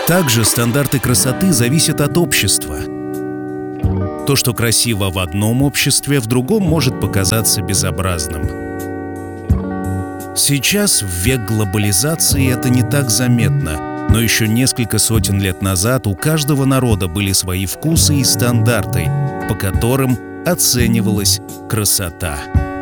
Также стандарты красоты зависят от общества. То, что красиво в одном обществе, в другом может показаться безобразным. Сейчас, в век глобализации, это не так заметно, но еще несколько сотен лет назад у каждого народа были свои вкусы и стандарты, по которым оценивалась красота.